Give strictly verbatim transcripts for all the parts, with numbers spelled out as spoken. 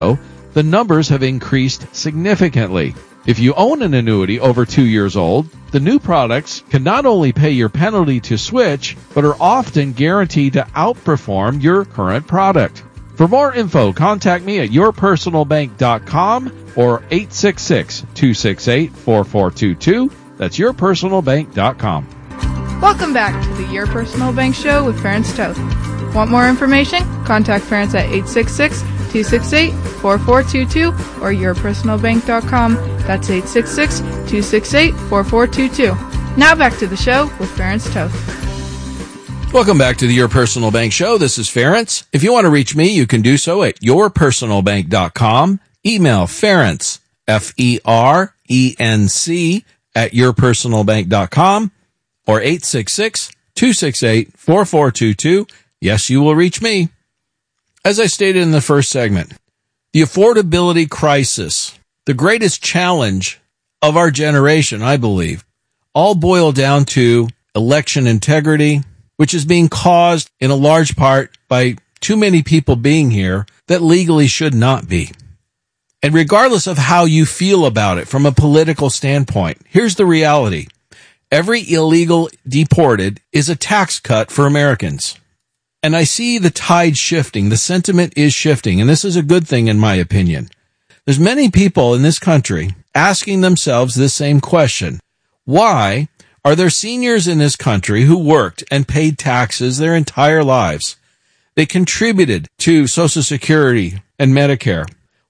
the numbers have increased significantly. If you own an annuity over two years old, the new products can not only pay your penalty to switch, but are often guaranteed to outperform your current product. For more info, contact me at your personal bank dot com or eight six six, two six eight, four four two two. That's your personal bank dot com. Welcome back to the Your Personal Bank Show with Ferenc Toth. Want more information? Contact Ferenc at eight six six, two six eight, four four two two or your personal bank dot com. That's eight six six, two six eight, four four two two. Now back to the show with Ferenc Toth. Welcome back to the Your Personal Bank Show. This is Ferenc. If you want to reach me, you can do so at your personal bank dot com. Email Ferenc, F E R E N C, at your personal bank dot com or eight six six, two six eight, four four two two. Yes, you will reach me. As I stated in the first segment, the affordability crisis, the greatest challenge of our generation, I believe, all boil down to election integrity, which is being caused in a large part by too many people being here that legally should not be. And regardless of how you feel about it from a political standpoint, here's the reality. Every illegal deported is a tax cut for Americans. And I see the tide shifting. The sentiment is shifting. And this is a good thing, in my opinion. There's many people in this country asking themselves this same question. Why are there seniors in this country who worked and paid taxes their entire lives? They contributed to Social Security and Medicare.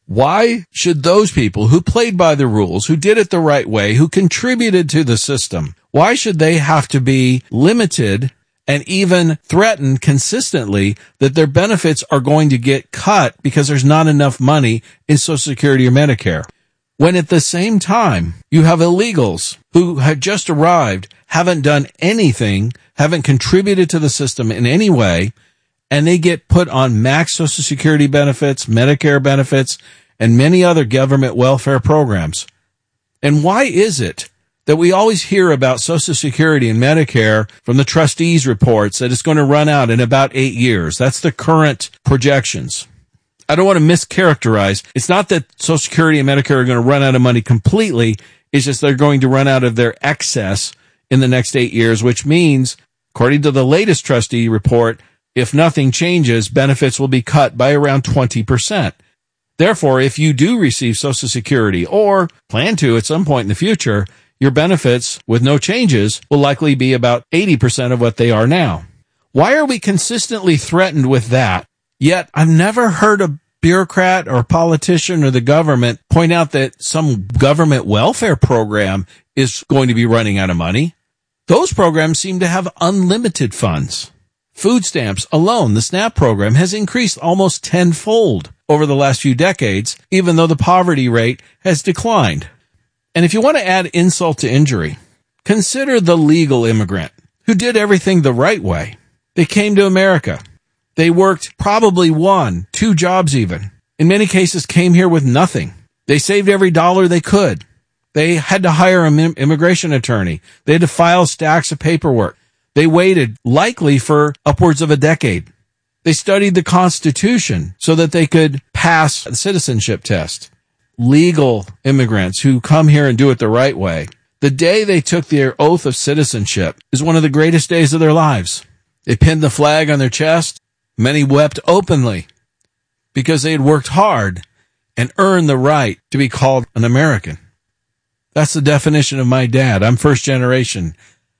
Why should those people who played by the rules, who did it the right way, who contributed to the system, why should they have to be limited and even threatened consistently that their benefits are going to get cut because there's not enough money in Social Security or Medicare? When at the same time, you have illegals who have just arrived, haven't done anything, haven't contributed to the system in any way, and they get put on max Social Security benefits, Medicare benefits, and many other government welfare programs. And why is it that we always hear about Social Security and Medicare from the trustees' reports that it's going to run out in about eight years? That's the current projections. I don't want to mischaracterize. It's not that Social Security and Medicare are going to run out of money completely. It's just they're going to run out of their excess in the next eight years, which means, according to the latest trustee report, if nothing changes, benefits will be cut by around twenty percent. Therefore, if you do receive Social Security or plan to at some point in the future, your benefits with no changes will likely be about eighty percent of what they are now. Why are we consistently threatened with that? Yet I've never heard a bureaucrat or politician or the government point out that some government welfare program is going to be running out of money. Those programs seem to have unlimited funds. Food stamps alone, the SNAP program, has increased almost tenfold over the last few decades, even though the poverty rate has declined. And if you want to add insult to injury, consider the legal immigrant who did everything the right way. They came to America. They worked probably one, two jobs even. In many cases, came here with nothing. They saved every dollar they could. They had to hire an immigration attorney. They had to file stacks of paperwork. They waited likely for upwards of a decade. They studied the Constitution so that they could pass the citizenship test. Legal immigrants who come here and do it the right way. The day they took their oath of citizenship is one of the greatest days of their lives. They pinned the flag on their chest. Many wept openly because they had worked hard and earned the right to be called an American. That's the definition of my dad. I'm first generation.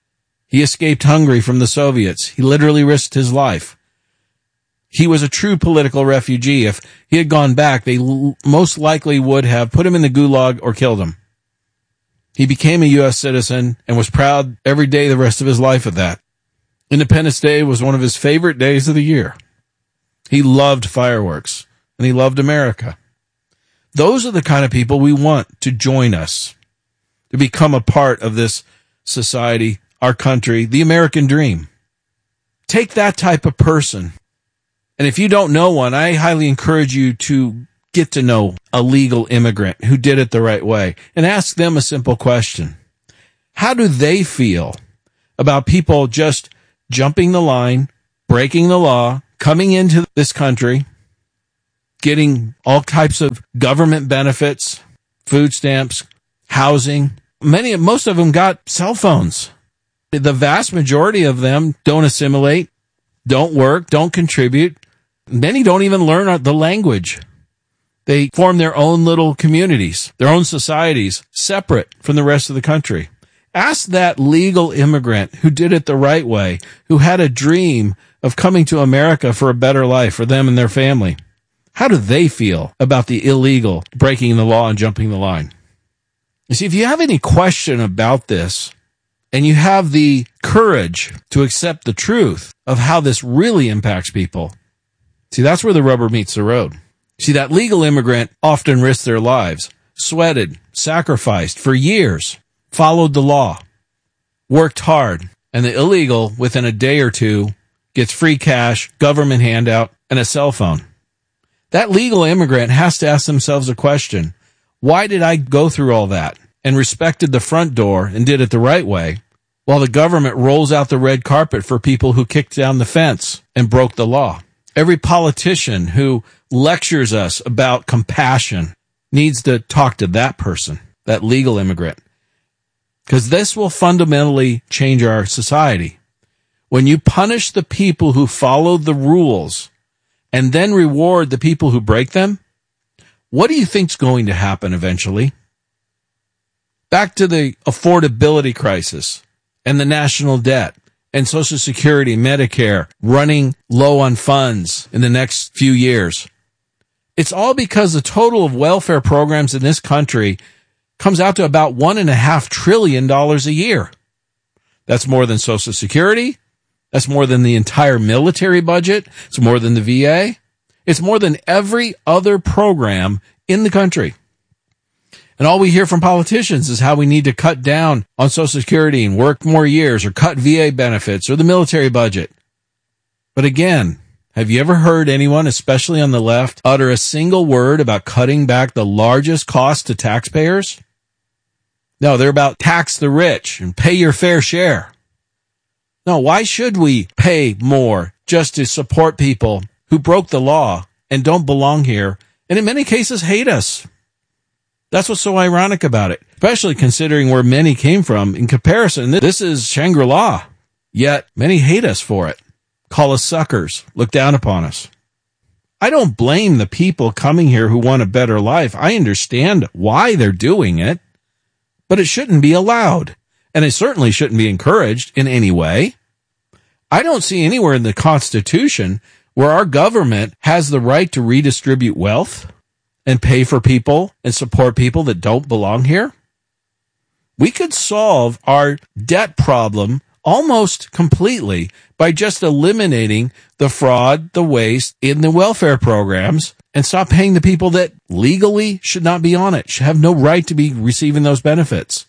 He escaped Hungary from the Soviets. He literally risked his life. He was a true political refugee. If he had gone back, they l- most likely would have put him in the gulag or killed him. He became a U S citizen and was proud every day the rest of his life of that. Independence Day was one of his favorite days of the year. He loved fireworks, and he loved America. Those are the kind of people we want to join us, to become a part of this society, our country, the American dream. Take that type of person. And if you don't know one, I highly encourage you to get to know a legal immigrant who did it the right way and ask them a simple question. How do they feel about people just jumping the line, breaking the law, coming into this country, getting all types of government benefits, food stamps, housing. Many, most of them got cell phones. The vast majority of them don't assimilate, don't work, don't contribute. Many don't even learn the language. They form their own little communities, their own societies, separate from the rest of the country. Ask that legal immigrant who did it the right way, who had a dream of coming to America for a better life for them and their family. How do they feel about the illegal breaking the law and jumping the line? You see, if you have any question about this, and you have the courage to accept the truth of how this really impacts people, see, that's where the rubber meets the road. See, that legal immigrant often risked their lives, sweated, sacrificed for years, followed the law, worked hard, and the illegal, within a day or two, gets free cash, government handout, and a cell phone. That legal immigrant has to ask themselves a question. Why did I go through all that and respected the front door and did it the right way, while the government rolls out the red carpet for people who kicked down the fence and broke the law? Every politician who lectures us about compassion needs to talk to that person, that legal immigrant, because this will fundamentally change our society. When you punish the people who follow the rules and then reward the people who break them, what do you think's going to happen eventually? Back to the affordability crisis and the national debt and Social Security, Medicare, running low on funds in the next few years. It's all because the total of welfare programs in this country comes out to about one and a half trillion dollars a year. That's more than Social Security. That's more than the entire military budget. It's more than the V A. It's more than every other program in the country. And all we hear from politicians is how we need to cut down on Social Security and work more years or cut V A benefits or the military budget. But again, have you ever heard anyone, especially on the left, utter a single word about cutting back the largest cost to taxpayers? No, they're about tax the rich and pay your fair share. No, why should we pay more just to support people who broke the law and don't belong here and in many cases hate us? That's what's so ironic about it, especially considering where many came from. In comparison, this is Shangri-La, yet many hate us for it, call us suckers, look down upon us. I don't blame the people coming here who want a better life. I understand why they're doing it, but it shouldn't be allowed, and it certainly shouldn't be encouraged in any way. I don't see anywhere in the Constitution where our government has the right to redistribute wealth and pay for people and support people that don't belong here. We could solve our debt problem almost completely by just eliminating the fraud, the waste in the welfare programs and stop paying the people that legally should not be on it, should have no right to be receiving those benefits.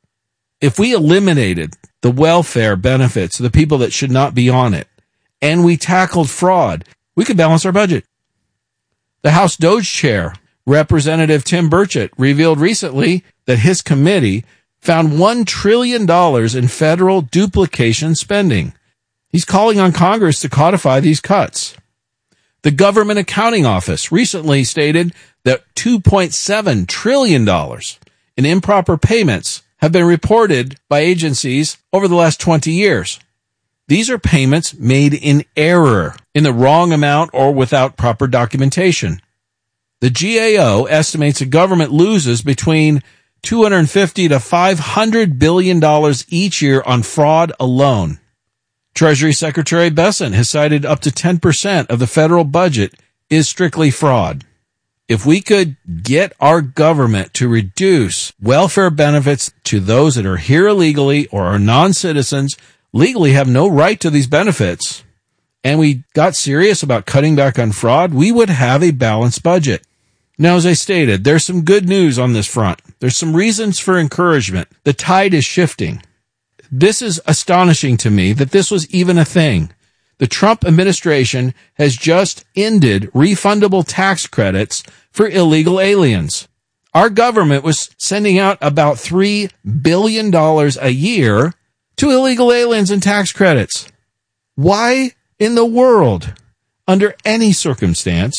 If we eliminated the welfare benefits of the people that should not be on it and we tackled fraud, we could balance our budget. The House Doge Chair, Representative Tim Burchett, revealed recently that his committee found one trillion dollars in federal duplication spending. He's calling on Congress to codify these cuts. The Government Accounting Office recently stated that two point seven trillion dollars in improper payments have been reported by agencies over the last twenty years. These are payments made in error, in the wrong amount, or without proper documentation. The G A O estimates the government loses between two hundred fifty to five hundred billion dollars each year on fraud alone. Treasury Secretary Bessent has cited up to ten percent of the federal budget is strictly fraud. If we could get our government to reduce welfare benefits to those that are here illegally or are non-citizens, legally have no right to these benefits, and we got serious about cutting back on fraud, we would have a balanced budget. Now, as I stated, there's some good news on this front. There's some reasons for encouragement. The tide is shifting. This is astonishing to me that this was even a thing. The Trump administration has just ended refundable tax credits for illegal aliens. Our government was sending out about three billion dollars a year to illegal aliens and tax credits. Why in the world, under any circumstance,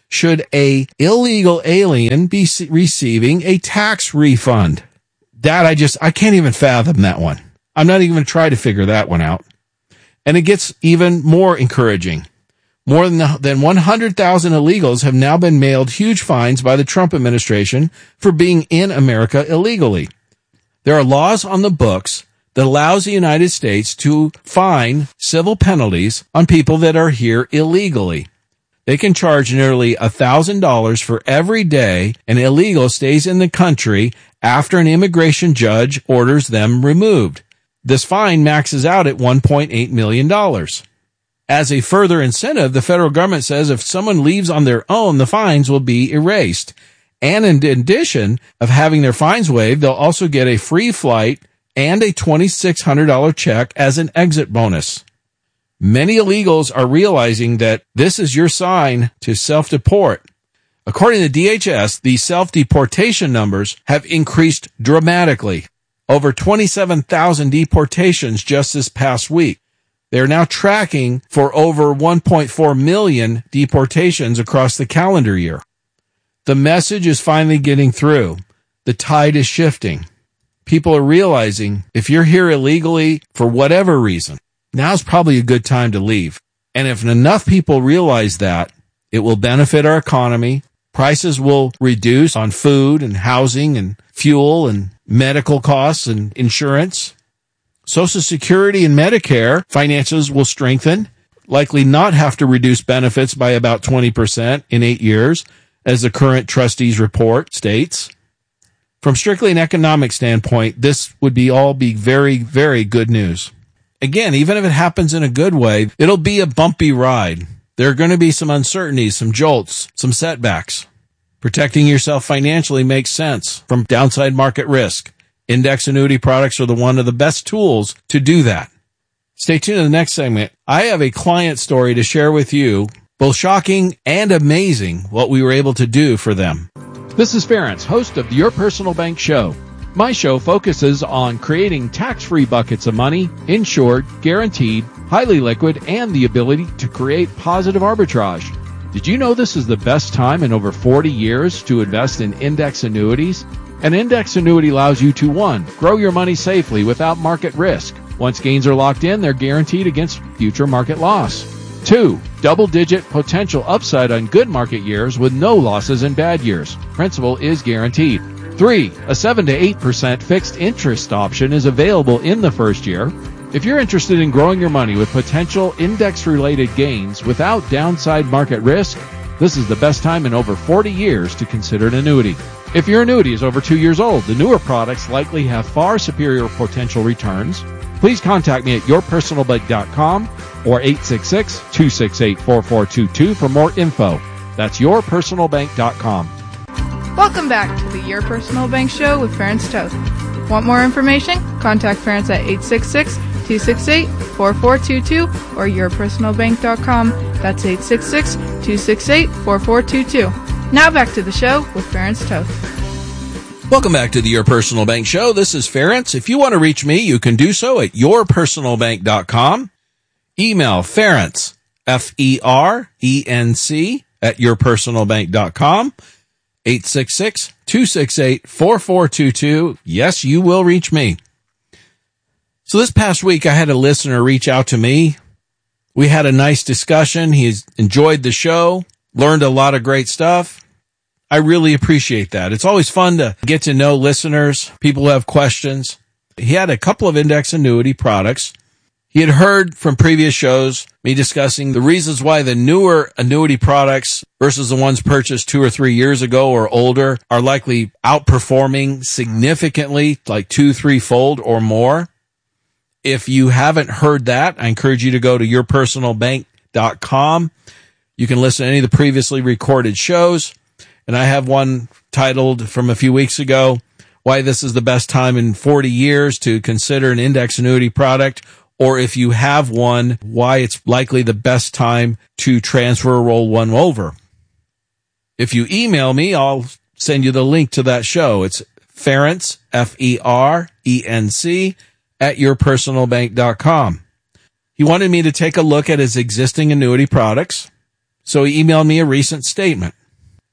should a illegal alien be receiving a tax refund? That I just, I can't even fathom that one. I'm not even going to try to figure that one out. And it gets even more encouraging. More than, than one hundred thousand illegals have now been mailed huge fines by the Trump administration for being in America illegally. There are laws on the books that allows the United States to fine civil penalties on people that are here illegally. They can charge nearly one thousand dollars for every day an illegal stays in the country after an immigration judge orders them removed. This fine maxes out at one point eight million dollars. As a further incentive, the federal government says if someone leaves on their own, the fines will be erased. And in addition of having their fines waived, they'll also get a free flight and a two thousand six hundred dollars check as an exit bonus. Many illegals are realizing that this is your sign to self-deport. According to D H S, the self-deportation numbers have increased dramatically. Over twenty-seven thousand deportations just this past week. They are now tracking for over one point four million deportations across the calendar year. The message is finally getting through. The tide is shifting. People are realizing if you're here illegally for whatever reason, now's probably a good time to leave. And if enough people realize that, it will benefit our economy. Prices will reduce on food and housing and fuel and medical costs and insurance. Social Security and Medicare finances will strengthen, likely not have to reduce benefits by about twenty percent in eight years, as the current trustees report states. From strictly an economic standpoint, this would be all be very, very good news. Again, even if it happens in a good way, it'll be a bumpy ride. There are going to be some uncertainties, some jolts, some setbacks. Protecting yourself financially makes sense from downside market risk. Index annuity products are the one of the best tools to do that. Stay tuned to the next segment. I have a client story to share with you, both shocking and amazing what we were able to do for them. This is Ference, host of Your Personal Bank Show. My show focuses on creating tax-free buckets of money, insured, guaranteed, highly liquid, and the ability to create positive arbitrage. Did you know this is the best time in over forty years to invest in index annuities? An index annuity allows you to, one, grow your money safely without market risk. Once gains are locked in, they're guaranteed against future market loss. Two, double-digit potential upside on good market years with no losses in bad years. Principal is guaranteed. Three, a seven to eight percent fixed interest option is available in the first year. If you're interested in growing your money with potential index-related gains without downside market risk, this is the best time in over forty years to consider an annuity. If your annuity is over two years old, the newer products likely have far superior potential returns. Please contact me at your personal bank dot com or eight six six, two six eight, four four two two for more info. That's your personal bank dot com. Welcome back to the Your Personal Bank Show with Ference Toth. Want more information? Contact Ference at eight six six, two six eight, four four two two or your personal bank dot com. That's eight six six, two six eight, four four two two. Now back to the show with Ference Toth. Welcome back to the Your Personal Bank Show. This is Ference. If you want to reach me, you can do so at your personal bank dot com. Email Ference, F E R E N C, at your personal bank dot com. eight six six, two six eight, four four two two. Yes, you will reach me. So this past week, I had a listener reach out to me. We had a nice discussion. He's enjoyed the show, learned a lot of great stuff. I really appreciate that. It's always fun to get to know listeners, people who have questions. He had a couple of index annuity products. He had heard from previous shows me discussing the reasons why the newer annuity products versus the ones purchased two or three years ago or older are likely outperforming significantly, like two, three-fold or more. If you haven't heard that, I encourage you to go to your personal bank dot com. You can listen to any of the previously recorded shows. And I have one titled from a few weeks ago, Why This is the Best Time in forty years to Consider an Index Annuity Product, or if you have one, why it's likely the best time to transfer or roll one over. If you email me, I'll send you the link to that show. It's Ference, F E R E N C, at your personal bank dot com. He wanted me to take a look at his existing annuity products, so he emailed me a recent statement.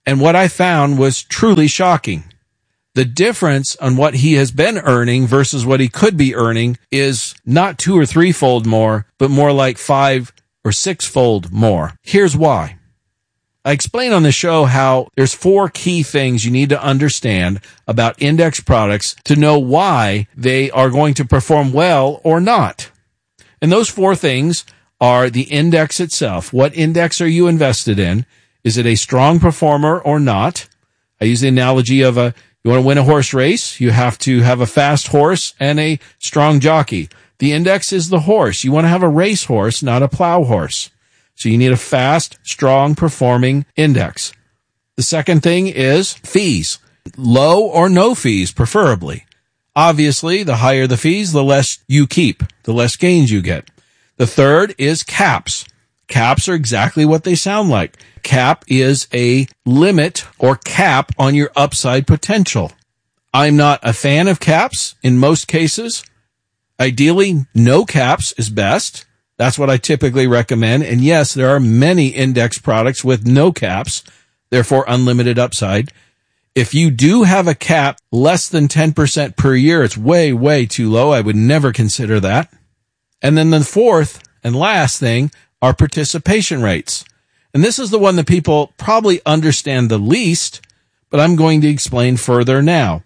And what I found was truly shocking. The difference on what he has been earning versus what he could be earning is not two or threefold more, but more like five or sixfold more. Here's why. I explain on the show how there's four key things you need to understand about index products to know why they are going to perform well or not. And those four things are the index itself. What index are you invested in? Is it a strong performer or not? I use the analogy of a You want to win a horse race, you have to have a fast horse and a strong jockey. The index is the horse. You want to have a race horse, not a plow horse. So you need a fast, strong performing index. The second thing is fees. Low or no fees, preferably. Obviously, the higher the fees, the less you keep, the less gains you get. The third is caps. Caps are exactly what they sound like. Cap is a limit or cap on your upside potential. I'm not a fan of caps in most cases. Ideally, no caps is best. That's what I typically recommend. And yes, there are many index products with no caps, therefore unlimited upside. If you do have a cap less than ten percent per year, it's way, way too low. I would never consider that. And then the fourth and last thing are participation rates. And this is the one that people probably understand the least, but I'm going to explain further now.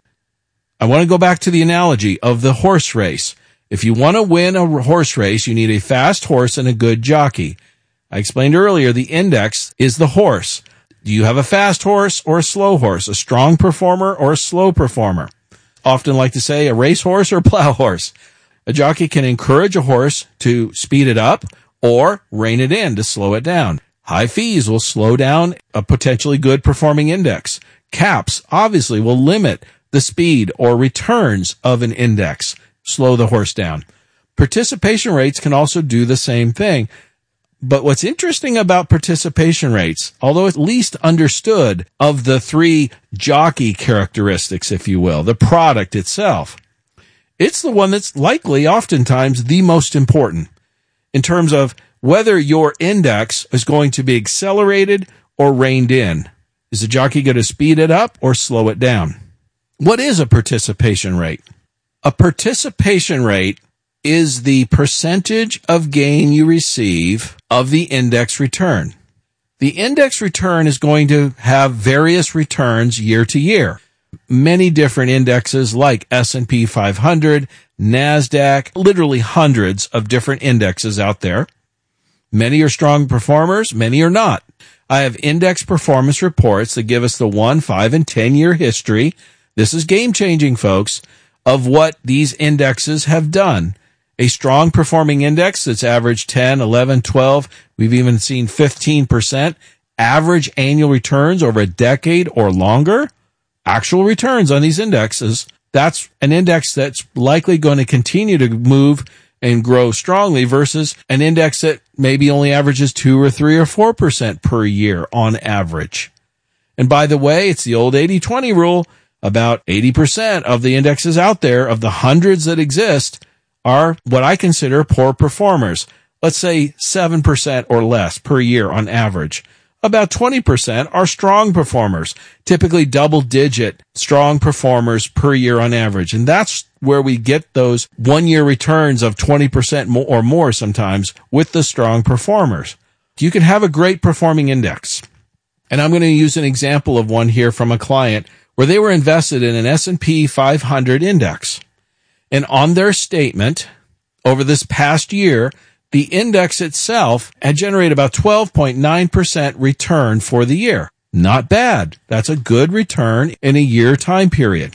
I want to go back to the analogy of the horse race. If you want to win a horse race, you need a fast horse and a good jockey. I explained earlier the index is the horse. Do you have a fast horse or a slow horse, a strong performer or a slow performer? Often like to say a race horse or a plow horse. A jockey can encourage a horse to speed it up or rein it in to slow it down. High fees will slow down a potentially good performing index. Caps obviously will limit the speed or returns of an index, slow the horse down. Participation rates can also do the same thing. But what's interesting about participation rates, although it's least understood of the three jockey characteristics, if you will, the product itself, it's the one that's likely oftentimes the most important in terms of whether your index is going to be accelerated or reined in. Is the jockey going to speed it up or slow it down? What is a participation rate? A participation rate is the percentage of gain you receive of the index return. The index return is going to have various returns year to year. Many different indexes like S and P five hundred, NASDAQ, literally hundreds of different indexes out there. Many are strong performers, many are not. I have index performance reports that give us the one, five, and ten-year history. This is game-changing, folks, of what these indexes have done. A strong performing index that's averaged ten, eleven, twelve, we've even seen fifteen percent average annual returns over a decade or longer. Actual returns on these indexes, that's an index that's likely going to continue to move and grow strongly versus an index that maybe only averages two or three or four percent per year on average. And by the way, it's the old eighty twenty rule. About eighty percent of the indexes out there, of the hundreds that exist, are what I consider poor performers. Let's say seven percent or less per year on average. About twenty percent are strong performers, typically double-digit strong performers per year on average. And that's where we get those one-year returns of twenty percent or more sometimes with the strong performers. You can have a great performing index. And I'm going to use an example of one here from a client where they were invested in an S and P five hundred index. And on their statement, over this past year, the index itself had generated about twelve point nine percent return for the year. Not bad. That's a good return in a year time period.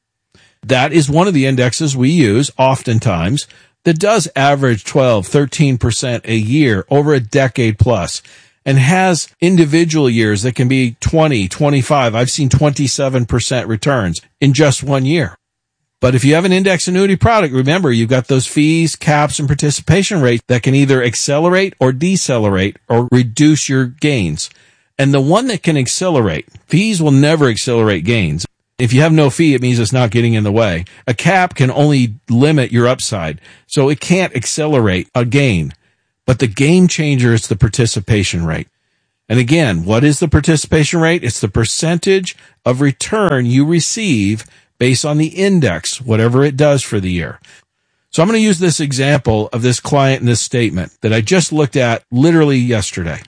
That is one of the indexes we use oftentimes that does average twelve, thirteen percent a year over a decade plus and has individual years that can be twenty, twenty-five. I've seen twenty-seven percent returns in just one year. But if you have an index annuity product, remember, you've got those fees, caps, and participation rates that can either accelerate or decelerate or reduce your gains. And the one that can accelerate, fees will never accelerate gains. If you have no fee, it means it's not getting in the way. A cap can only limit your upside, so it can't accelerate a gain. But the game changer is the participation rate. And again, what is the participation rate? It's the percentage of return you receive based on the index, whatever it does for the year. So I'm going to use this example of this client in this statement that I just looked at literally yesterday.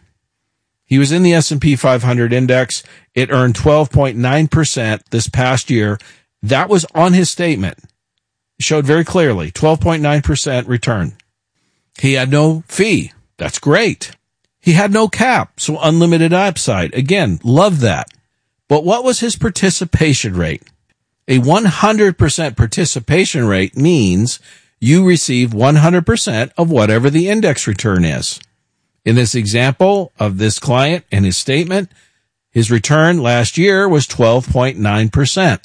He was in the S and P five hundred index. It earned twelve point nine percent this past year. That was on his statement. It showed very clearly twelve point nine percent return. He had no fee. That's great. He had no cap, so unlimited upside. Again, love that. But what was his participation rate? A one hundred percent participation rate means you receive one hundred percent of whatever the index return is. In this example of this client and his statement, his return last year was twelve point nine percent.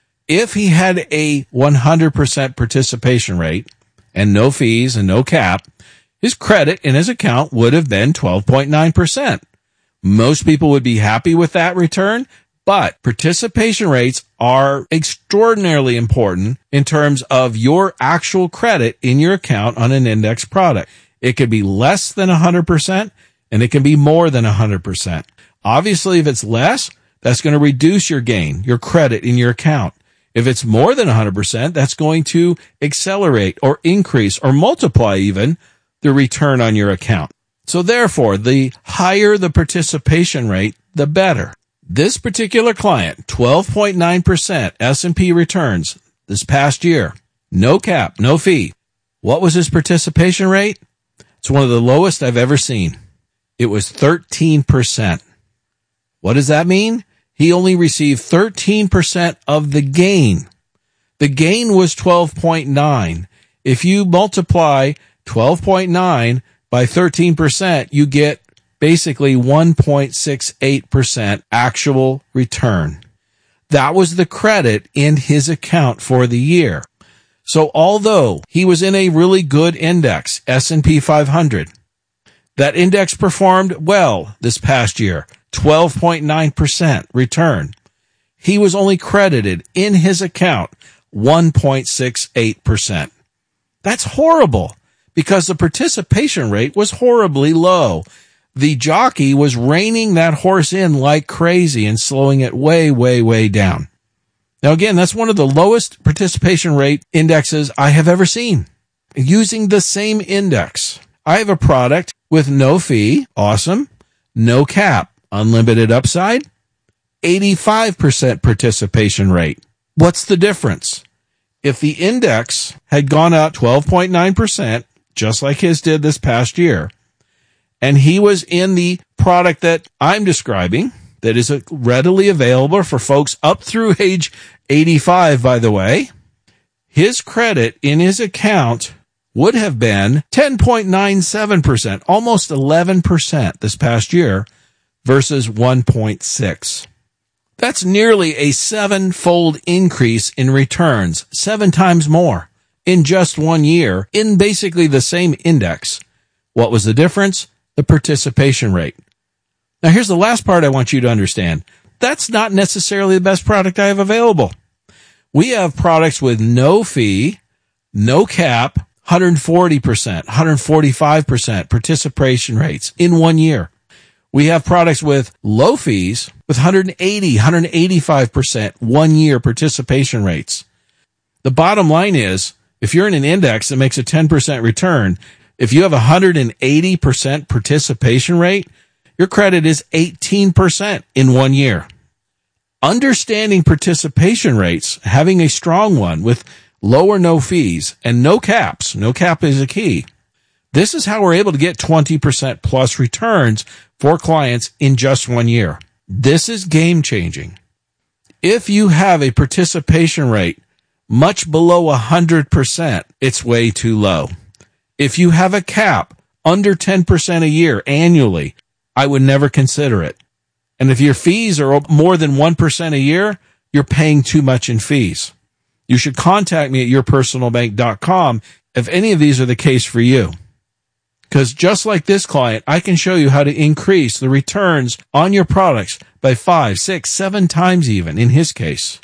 If he had a one hundred percent participation rate and no fees and no cap, his credit in his account would have been twelve point nine percent. Most people would be happy with that return, but participation rates are extraordinarily important in terms of your actual credit in your account on an index product. It could be less than one hundred percent, and it can be more than one hundred percent. Obviously, if it's less, that's going to reduce your gain, your credit in your account. If it's more than one hundred percent, that's going to accelerate or increase or multiply even the return on your account. So therefore, the higher the participation rate, the better. This particular client, twelve point nine percent S and P returns this past year. No cap, no fee. What was his participation rate? It's one of the lowest I've ever seen. It was thirteen percent. What does that mean? He only received thirteen percent of the gain. The gain was twelve point nine. If you multiply twelve point nine by thirteen percent, you get basically one point six eight percent actual return. That was the credit in his account for the year. So although he was in a really good index, S and P five hundred, that index performed well this past year, twelve point nine percent return. He was only credited in his account one point six eight percent. That's horrible because the participation rate was horribly low. The jockey was reining that horse in like crazy and slowing it way, way, way down. Now, again, that's one of the lowest participation rate indexes I have ever seen. Using the same index, I have a product with no fee, awesome, no cap, unlimited upside, eighty-five percent participation rate. What's the difference? If the index had gone up twelve point nine percent, just like his did this past year, and he was in the product that I'm describing, that is readily available for folks up through age eighty-five, by the way, his credit in his account would have been ten point nine seven percent, almost eleven percent this past year versus one point six. That's nearly a seven-fold increase in returns, seven times more in just one year in basically the same index. What was the difference? The participation rate. Now, here's the last part I want you to understand. That's not necessarily the best product I have available. We have products with no fee, no cap, one hundred forty percent, one hundred forty-five percent participation rates in one year. We have products with low fees with one hundred eighty, one hundred eighty-five percent one year participation rates. The bottom line is, if you're in an index that makes a ten percent return, if you have a one hundred eighty percent participation rate, your credit is eighteen percent in one year. Understanding participation rates, having a strong one with low or no fees and no caps, no cap is a key. This is how we're able to get twenty percent plus returns for clients in just one year. This is game changing. If you have a participation rate much below one hundred percent, it's way too low. If you have a cap under ten percent a year annually, I would never consider it. And if your fees are more than one percent a year, you're paying too much in fees. You should contact me at your personal bank dot com if any of these are the case for you. Because just like this client, I can show you how to increase the returns on your products by five, six, seven times even in his case.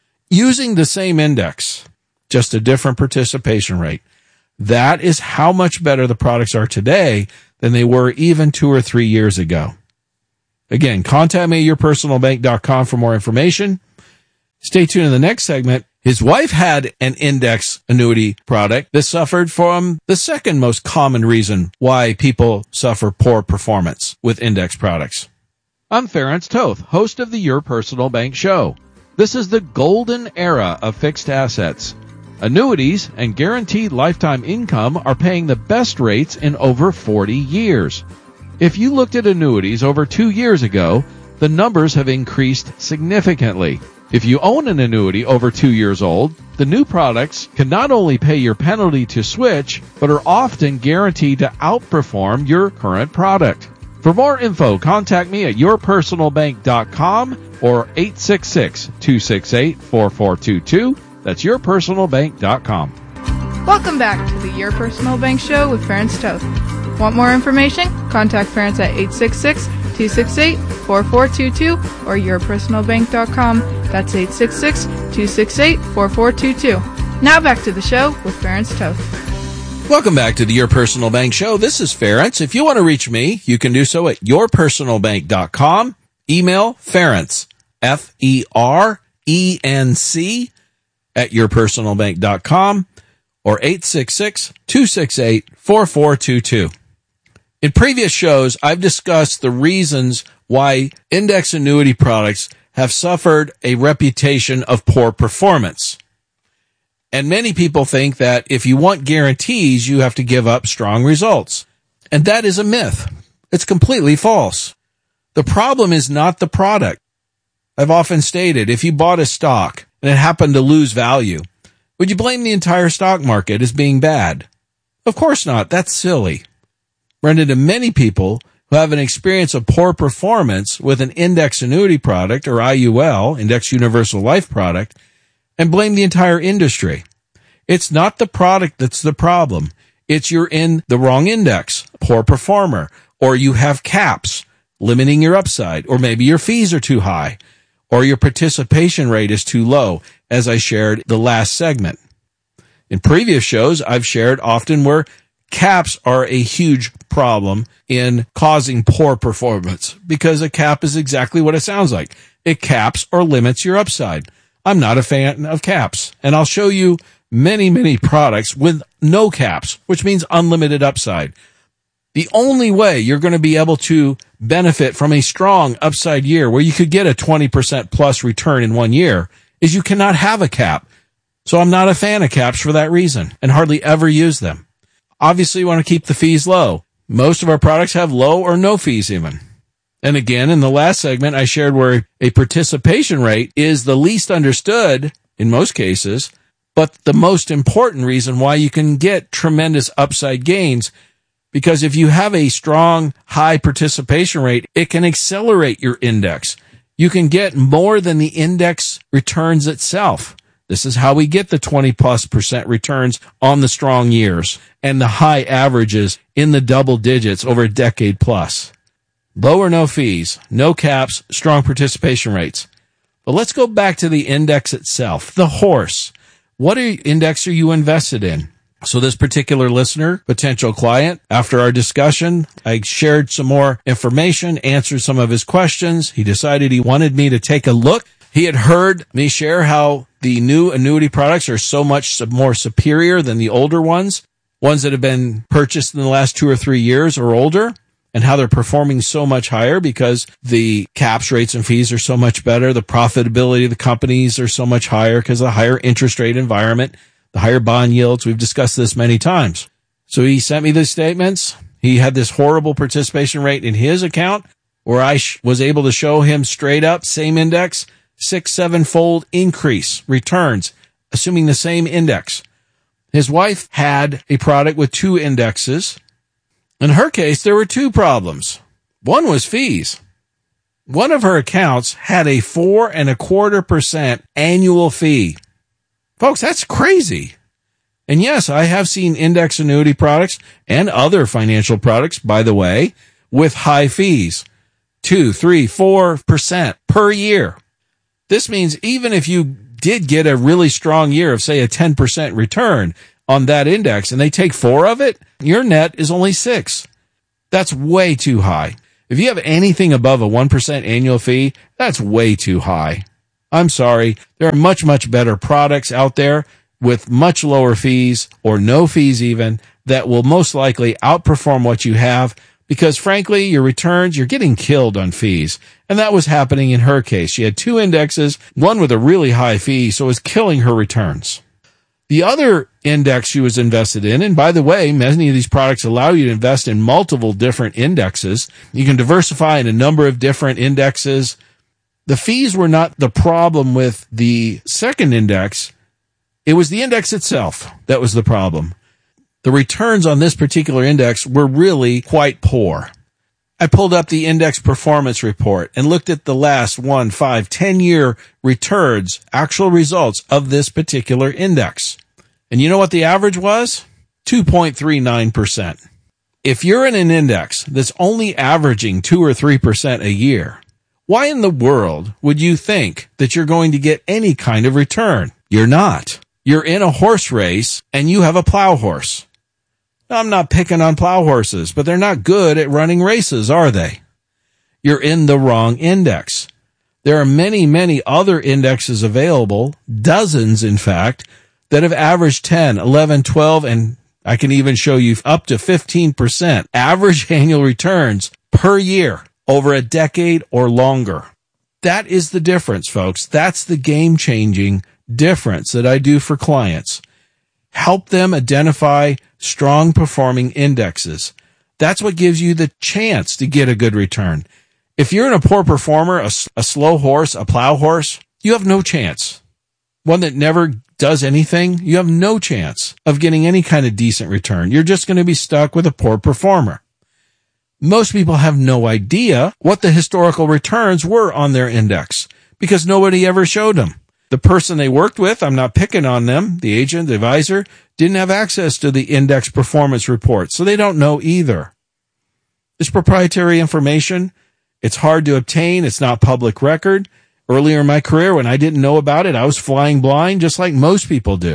Using the same index, just a different participation rate. That is how much better the products are today than they were even two or three years ago. Again, contact me at your personal bank dot com for more information. Stay tuned in the next segment. His wife had an index annuity product that suffered from the second most common reason why people suffer poor performance with index products. I'm Ference Toth, host of the Your Personal Bank Show. This is the golden era of fixed assets. Annuities and guaranteed lifetime income are paying the best rates in over forty years. If you looked at annuities over two years ago, the numbers have increased significantly. If you own an annuity over two years old, the new products can not only pay your penalty to switch, but are often guaranteed to outperform your current product. For more info, contact me at your personal bank dot com or eight six six, two six eight, four four two two. That's your personal bank dot com. Welcome back to the Your Personal Bank Show with Ference Toth. Want more information? Contact Ference at eight six six, two six eight, four four two two or your personal bank dot com. That's eight six six, two six eight, four four two two. Now back to the show with Ference Toth. Welcome back to the Your Personal Bank Show. This is Ference. If you want to reach me, you can do so at your personal bank dot com. Email Ference, F E R E N C, at your personal bank dot com or eight six six, two six eight, four four two two. In previous shows, I've discussed the reasons why index annuity products have suffered a reputation of poor performance. And many people think that if you want guarantees, you have to give up strong results. And that is a myth. It's completely false. The problem is not the product. I've often stated, if you bought a stock and it happened to lose value, would you blame the entire stock market as being bad? Of course not. That's silly. Run into many people who have an experience of poor performance with an index annuity product, or I U L, Index Universal Life product, and blame the entire industry. It's not the product that's the problem. It's you're in the wrong index, poor performer, or you have caps limiting your upside, or maybe your fees are too high, or your participation rate is too low, as I shared the last segment. In previous shows, I've shared often where caps are a huge problem in causing poor performance, because a cap is exactly what it sounds like. It caps or limits your upside. I'm not a fan of caps, and I'll show you many, many products with no caps, which means unlimited upside. The only way you're going to be able to benefit from a strong upside year where you could get a twenty percent plus return in one year is you cannot have a cap. So I'm not a fan of caps for that reason and hardly ever use them. Obviously, you want to keep the fees low. Most of our products have low or no fees even. And again, in the last segment, I shared where a participation rate is the least understood in most cases, but the most important reason why you can get tremendous upside gains. Because if you have a strong, high participation rate, it can accelerate your index. You can get more than the index returns itself. This is how we get the twenty plus percent returns on the strong years and the high averages in the double digits over a decade plus. Low or no fees, no caps, strong participation rates. But let's go back to the index itself, the horse. What index are you invested in? So this particular listener, potential client, after our discussion, I shared some more information, answered some of his questions. He decided he wanted me to take a look. He had heard me share how the new annuity products are so much more superior than the older ones, ones that have been purchased in the last two or three years or older, and how they're performing so much higher because the caps, rates, and fees are so much better. The profitability of the companies are so much higher because of the higher interest rate environment, the higher bond yields. We've discussed this many times. So he sent me these statements. He had this horrible participation rate in his account where I sh- was able to show him straight up, same index, six, seven-fold increase returns, assuming the same index. His wife had a product with two indexes. In her case, there were two problems. One was fees. One of her accounts had a four and a quarter percent annual fee. Folks, that's crazy. And yes, I have seen index annuity products and other financial products, by the way, with high fees. Two, three, four percent per year. This means even if you did get a really strong year of, say, a ten percent return on that index and they take four of it, your net is only six. That's way too high. If you have anything above a one percent annual fee, that's way too high. I'm sorry. There are much, much better products out there with much lower fees or no fees even that will most likely outperform what you have because, frankly, your returns, you're getting killed on fees. And that was happening in her case. She had two indexes, one with a really high fee, so it was killing her returns. The other index she was invested in, and by the way, many of these products allow you to invest in multiple different indexes. You can diversify in a number of different indexes. The fees were not the problem with the second index. It was the index itself that was the problem. The returns on this particular index were really quite poor. I pulled up the index performance report and looked at the last one, five, ten-year returns, actual results of this particular index. And you know what the average was? two point three nine percent. If you're in an index that's only averaging two or three percent a year, why in the world would you think that you're going to get any kind of return? You're not. You're in a horse race and you have a plow horse. Now, I'm not picking on plow horses, but they're not good at running races, are they? You're in the wrong index. There are many, many other indexes available, dozens in fact, that have averaged ten, eleven, twelve, and I can even show you up to fifteen percent average annual returns per year over a decade or longer. That is the difference, folks. That's the game-changing difference that I do for clients. Help them identify strong performing indexes. That's what gives you the chance to get a good return. If you're in a poor performer, a, a slow horse, a plow horse, you have no chance. One that never does anything, you have no chance of getting any kind of decent return. You're just going to be stuck with a poor performer. Most people have no idea what the historical returns were on their index because nobody ever showed them. The person they worked with, I'm not picking on them, the agent, the advisor, didn't have access to the index performance report, so they don't know either. This proprietary information, it's hard to obtain. It's not public record. Earlier in my career, when I didn't know about it, I was flying blind, just like most people do.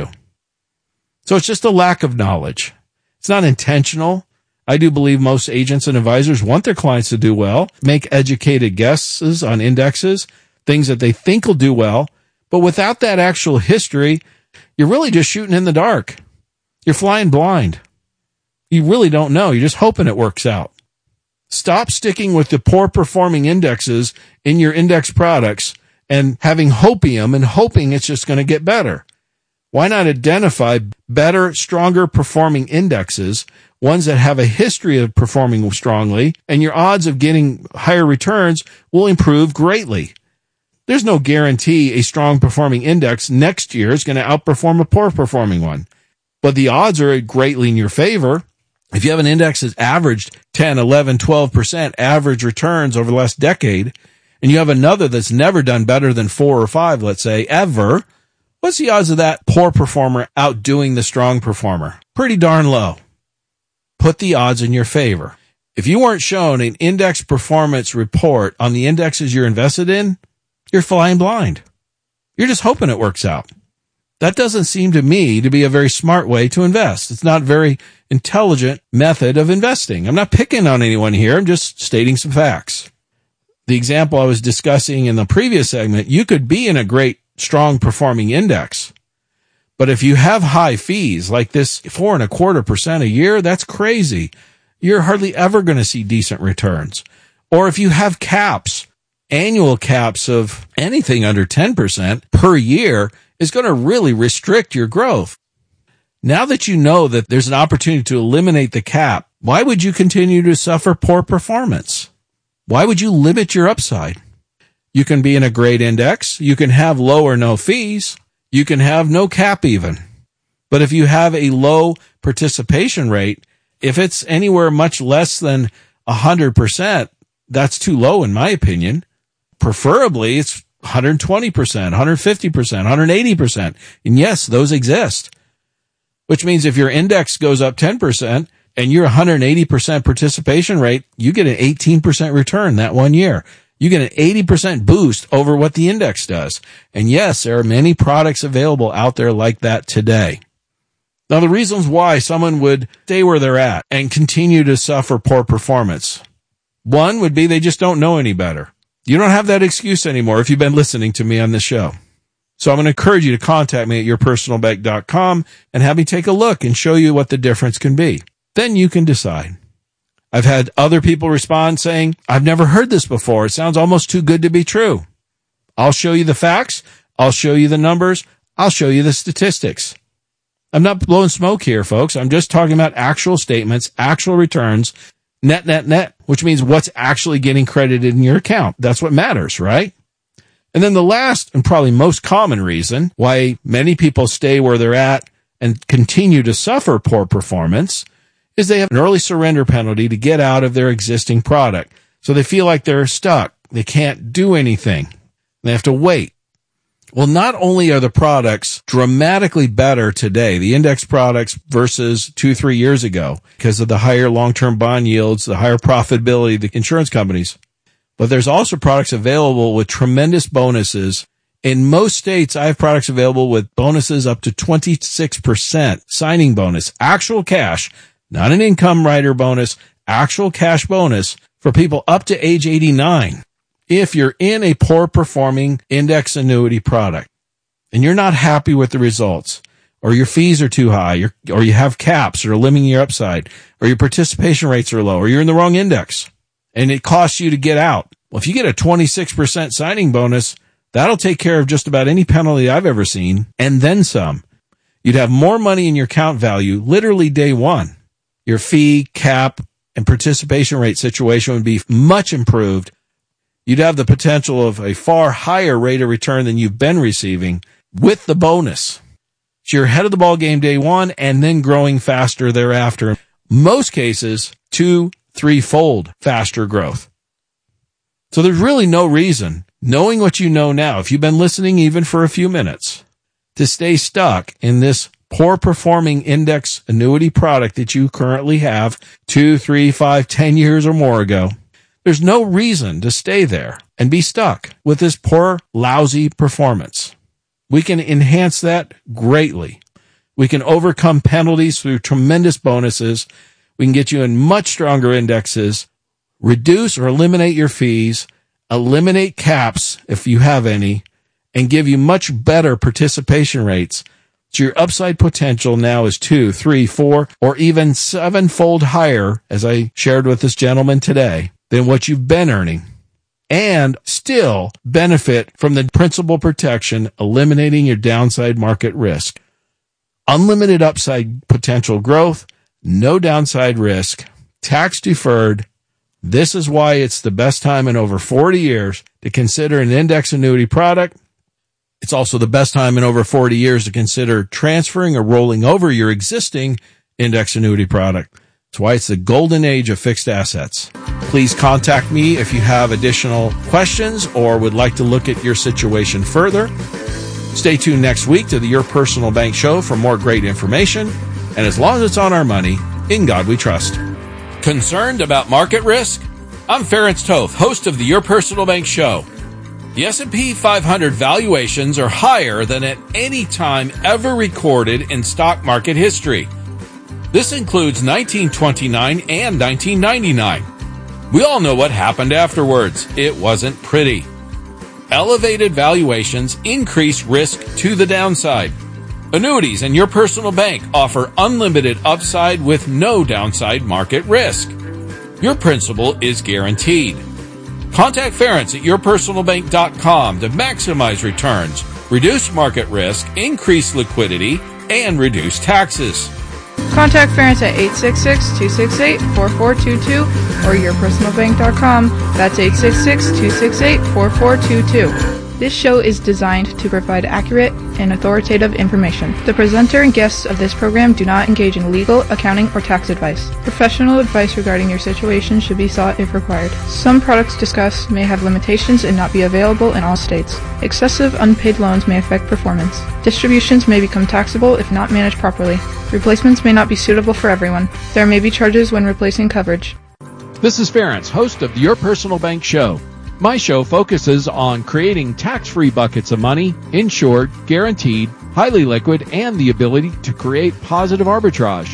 So it's just a lack of knowledge. It's not intentional. I do believe most agents and advisors want their clients to do well, make educated guesses on indexes, things that they think will do well. But without that actual history, you're really just shooting in the dark. You're flying blind. You really don't know. You're just hoping it works out. Stop sticking with the poor performing indexes in your index products and having hopium and hoping it's just going to get better. Why not identify better, stronger performing indexes, ones that have a history of performing strongly, and your odds of getting higher returns will improve greatly. There's no guarantee a strong performing index next year is going to outperform a poor performing one, but the odds are greatly in your favor. If you have an index that's averaged ten, eleven, twelve percent average returns over the last decade, and you have another that's never done better than four or five, let's say, ever, what's the odds of that poor performer outdoing the strong performer? Pretty darn low. Put the odds in your favor. If you weren't shown an index performance report on the indexes you're invested in, you're flying blind. You're just hoping it works out. That doesn't seem to me to be a very smart way to invest. It's not a very intelligent method of investing. I'm not picking on anyone here. I'm just stating some facts. The example I was discussing in the previous segment, you could be in a great, strong performing index. But if you have high fees like this four and a quarter percent a year, that's crazy. You're hardly ever going to see decent returns. Or if you have caps, annual caps of anything under ten percent per year is going to really restrict your growth. Now that you know that there's an opportunity to eliminate the cap, why would you continue to suffer poor performance? Why would you limit your upside? You can be in a great index. You can have low or no fees. You can have no cap even. But if you have a low participation rate, if it's anywhere much less than one hundred percent, that's too low in my opinion. Preferably, it's one hundred twenty percent, one hundred fifty percent, one hundred eighty percent. And yes, those exist. Which means if your index goes up ten percent and you're one hundred eighty percent participation rate, you get an eighteen percent return that one year. You get an eighty percent boost over what the index does. And yes, there are many products available out there like that today. Now, the reasons why someone would stay where they're at and continue to suffer poor performance. One would be they just don't know any better. You don't have that excuse anymore if you've been listening to me on this show. So I'm going to encourage you to contact me at your personal bank dot com and have me take a look and show you what the difference can be. Then you can decide. I've had other people respond saying, I've never heard this before. It sounds almost too good to be true. I'll show you the facts. I'll show you the numbers. I'll show you the statistics. I'm not blowing smoke here, folks. I'm just talking about actual statements, actual returns, net, net, net, which means what's actually getting credited in your account. That's what matters, right? And then the last and probably most common reason why many people stay where they're at and continue to suffer poor performance is they have an early surrender penalty to get out of their existing product. So they feel like they're stuck. They can't do anything. They have to wait. Well, not only are the products dramatically better today, the index products versus two, three years ago, because of the higher long-term bond yields, the higher profitability of the insurance companies, but there's also products available with tremendous bonuses. In most states, I have products available with bonuses up to twenty-six percent signing bonus, actual cash, not an income rider bonus, actual cash bonus for people up to age eighty-nine. If you're in a poor performing index annuity product and you're not happy with the results, or your fees are too high, or, or you have caps or are limiting your upside, or your participation rates are low, or you're in the wrong index and it costs you to get out. Well, if you get a twenty-six percent signing bonus, that'll take care of just about any penalty I've ever seen and then some. You'd have more money in your account value literally day one. Your fee, cap, and participation rate situation would be much improved. You'd have the potential of a far higher rate of return than you've been receiving with the bonus. So you're ahead of the ball game day one and then growing faster thereafter. Most cases, two, three-fold faster growth. So there's really no reason, knowing what you know now, if you've been listening even for a few minutes, to stay stuck in this poor performing index annuity product that you currently have two, three, five, ten years or more ago. There's no reason to stay there and be stuck with this poor, lousy performance. We can enhance that greatly. We can overcome penalties through tremendous bonuses. We can get you in much stronger indexes, reduce or eliminate your fees, eliminate caps if you have any, and give you much better participation rates. So your upside potential now is two, three, four, or even sevenfold higher, as I shared with this gentleman today, than what you've been earning, and still benefit from the principal protection, eliminating your downside market risk. Unlimited upside potential growth, no downside risk, tax deferred. This is why it's the best time in over forty years to consider an index annuity product. It's also the best time in over forty years to consider transferring or rolling over your existing index annuity product. That's why it's the golden age of fixed assets. Please contact me if you have additional questions or would like to look at your situation further. Stay tuned next week to the Your Personal Bank Show for more great information. And as long as it's on our money, in God we trust. Concerned about market risk? I'm Ference Toth, host of the Your Personal Bank Show. The S and P five hundred valuations are higher than at any time ever recorded in stock market history. This includes nineteen twenty-nine and nineteen ninety-nine. We all know what happened afterwards. It wasn't pretty. Elevated valuations increase risk to the downside. Annuities and Your Personal Bank offer unlimited upside with no downside market risk. Your principal is guaranteed. Contact Ference at your personal bank dot com to maximize returns, reduce market risk, increase liquidity, and reduce taxes. Contact Ference at eight six six, two six eight, four four two two or your personal bank dot com. That's eight six six, two six eight, four four two two. This show is designed to provide accurate and authoritative information. The presenter and guests of this program do not engage in legal, accounting, or tax advice. Professional advice regarding your situation should be sought if required. Some products discussed may have limitations and not be available in all states. Excessive unpaid loans may affect performance. Distributions may become taxable if not managed properly. Replacements may not be suitable for everyone. There may be charges when replacing coverage. This is Ference, host of the Your Personal Bank Show. My show focuses on creating tax-free buckets of money, insured, guaranteed, highly liquid, and the ability to create positive arbitrage.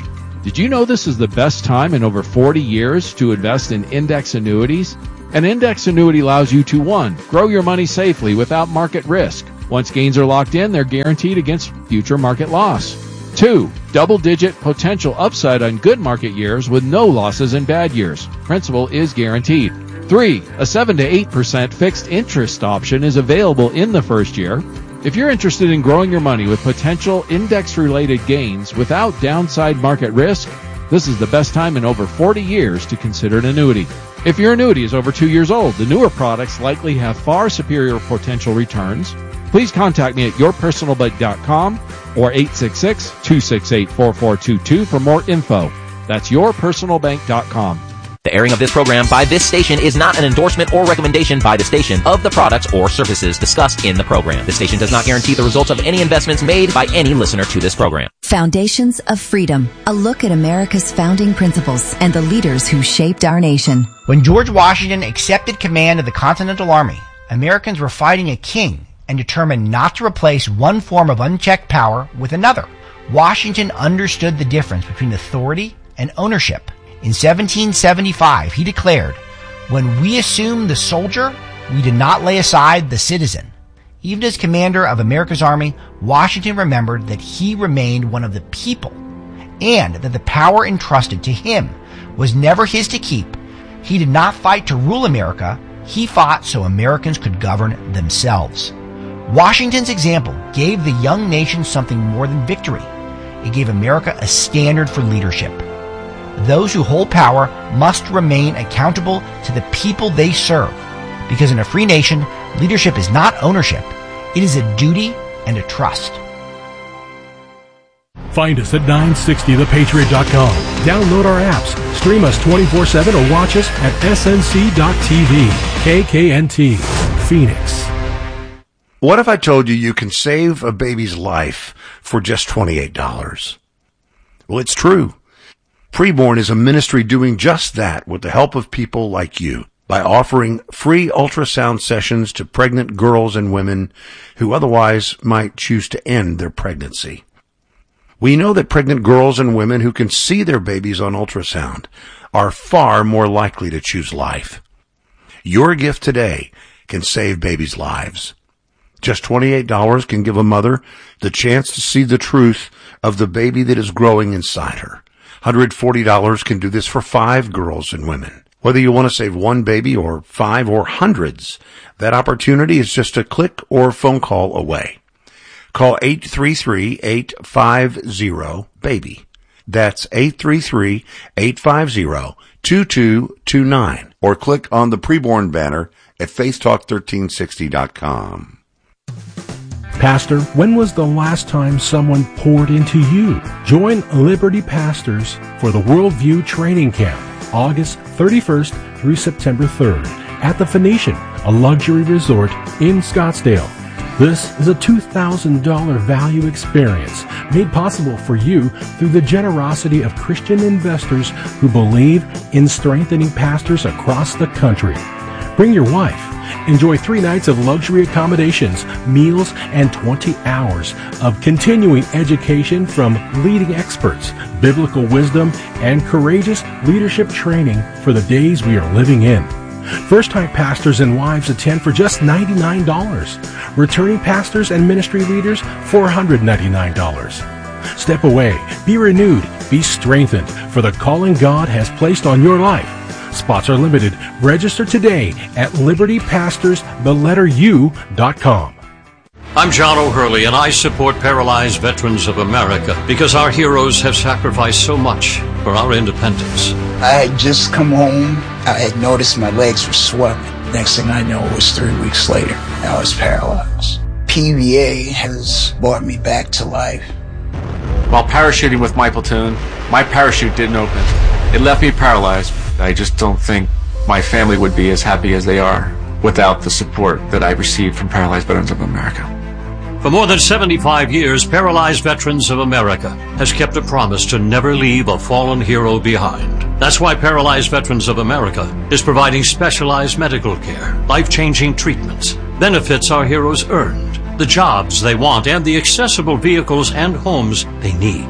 Did you know this is the best time in over forty years to invest in index annuities? An index annuity allows you to, one, grow your money safely without market risk. Once gains are locked in, they're guaranteed against future market loss. Two, double-digit potential upside on good market years with no losses in bad years. Principal is guaranteed. Three, a seven to eight percent fixed interest option is available in the first year. If you're interested in growing your money with potential index-related gains without downside market risk, this is the best time in over forty years to consider an annuity. If your annuity is over two years old, the newer products likely have far superior potential returns. Please contact me at your personal bank dot com or eight six six, two six eight, four four two two for more info. That's your personal bank dot com. The airing of this program by this station is not an endorsement or recommendation by the station of the products or services discussed in the program. The station does not guarantee the results of any investments made by any listener to this program. Foundations of Freedom, a look at America's founding principles and the leaders who shaped our nation. When George Washington accepted command of the Continental Army, Americans were fighting a king and determined not to replace one form of unchecked power with another. Washington understood the difference between authority and ownership. In seventeen seventy-five, he declared, "When we assumed the soldier, we did not lay aside the citizen." Even as commander of America's army, Washington remembered that he remained one of the people and that the power entrusted to him was never his to keep. He did not fight to rule America. He fought so Americans could govern themselves. Washington's example gave the young nation something more than victory. It gave America a standard for leadership. Those who hold power must remain accountable to the people they serve, because in a free nation, leadership is not ownership. It is a duty and a trust. Find us at nine sixty the patriot dot com. Download our apps, stream us twenty-four seven, or watch us at S N C dot T V. K K N T, Phoenix. What if I told you you can save a baby's life for just twenty-eight dollars? Well, it's true. Preborn is a ministry doing just that with the help of people like you by offering free ultrasound sessions to pregnant girls and women who otherwise might choose to end their pregnancy. We know that pregnant girls and women who can see their babies on ultrasound are far more likely to choose life. Your gift today can save babies' lives. Just twenty-eight dollars can give a mother the chance to see the truth of the baby that is growing inside her. one hundred forty dollars can do this for five girls and women. Whether you want to save one baby or five or hundreds, that opportunity is just a click or phone call away. Call eight three three, eight five zero, BABY. That's eight three three, eight five zero, two two two nine. Or click on the Preborn banner at faith talk thirteen sixty dot com. Pastor, when was the last time someone poured into you? Join Liberty Pastors for the Worldview Training Camp, August thirty-first through September third, at the Phoenician, a luxury resort in Scottsdale. This is a two thousand dollars value experience made possible for you through the generosity of Christian investors who believe in strengthening pastors across the country. Bring your wife. Enjoy three nights of luxury accommodations, meals, and twenty hours of continuing education from leading experts, biblical wisdom, and courageous leadership training for the days we are living in. First-time pastors and wives attend for just ninety-nine dollars. Returning pastors and ministry leaders, four hundred ninety-nine dollars. Step away, be renewed, be strengthened for the calling God has placed on your life. Spots are limited. Register today at liberty pastors the letter U dot com. I'm John O'Hurley, and I support Paralyzed Veterans of America because our heroes have sacrificed so much for our independence. I had just come home. I had noticed my legs were swelling. Next thing I know, it was three weeks later. I was paralyzed. P V A has brought me back to life. While parachuting with my platoon, my parachute didn't open. It left me paralyzed. I just don't think my family would be as happy as they are without the support that I received from Paralyzed Veterans of America. For more than seventy-five years, Paralyzed Veterans of America has kept a promise to never leave a fallen hero behind. That's why Paralyzed Veterans of America is providing specialized medical care, life-changing treatments, benefits our heroes earned, the jobs they want, and the accessible vehicles and homes they need.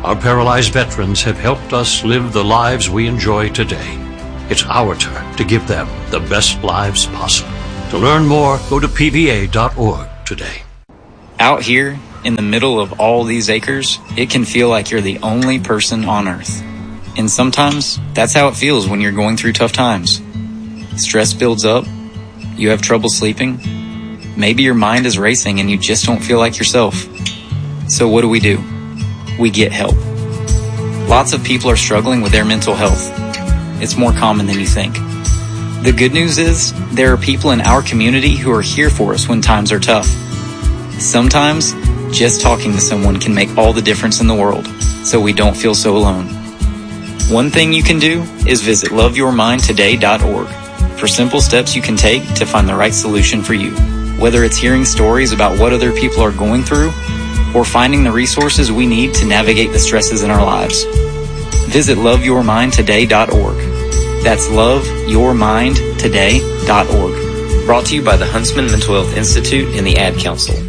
Our paralyzed veterans have helped us live the lives we enjoy today. It's our turn to give them the best lives possible. To learn more, go to P V A dot org today. Out here, in the middle of all these acres, it can feel like you're the only person on Earth. And sometimes, that's how it feels when you're going through tough times. Stress builds up, you have trouble sleeping, maybe your mind is racing and you just don't feel like yourself. So what do we do? We get help. Lots of people are struggling with their mental health. It's more common than you think. The good news is, there are people in our community who are here for us when times are tough. Sometimes, just talking to someone can make all the difference in the world, so we don't feel so alone. One thing you can do is visit love your mind today dot org for simple steps you can take to find the right solution for you. Whether it's hearing stories about what other people are going through, or finding the resources we need to navigate the stresses in our lives. Visit love your mind today dot org. That's love your mind today dot org. Brought to you by the Huntsman Mental Health Institute and the Ad Council.